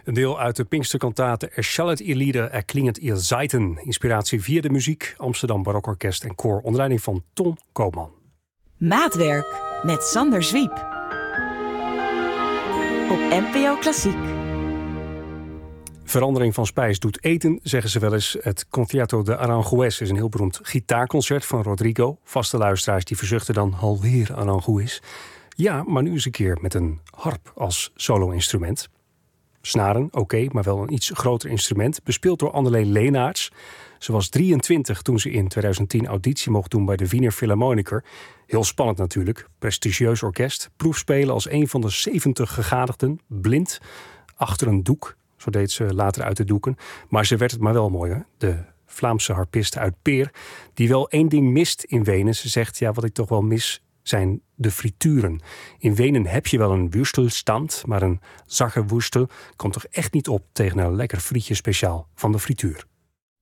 Een deel uit de Pinksterkantate Schallet ihr Lieder, klingend ihr Seiten. Inspiratie via de muziek, Amsterdam Barokorkest en koor onder leiding van Tom Koopman. Maatwerk met Sander Zwiep. Op NPO Klassiek. Verandering van spijs doet eten, zeggen ze wel eens. Het Concierto de Aranjuez is een heel beroemd gitaarconcert van Rodrigo. Vaste luisteraars die verzuchten dan alweer Aranjuez. Ja, maar nu eens een keer met een harp als solo-instrument. Snaren, oké, maar wel een iets groter instrument. Bespeeld door Anneleen Leenaerts. Ze was 23 toen ze in 2010 auditie mocht doen bij de Wiener Philharmoniker. Heel spannend natuurlijk. Prestigieus orkest. Proefspelen als een van de 70 gegadigden. Blind, achter een doek. Zo deed ze later uit de doeken. Maar ze werd het maar wel mooi, hè? De Vlaamse harpiste uit Peer. Die wel één ding mist in Wenen. Ze zegt, ja, wat ik toch wel mis zijn de frituren. In Wenen heb je wel een wurstelstand, maar een zakkenwoestel komt toch echt niet op tegen een lekker frietje speciaal van de frituur.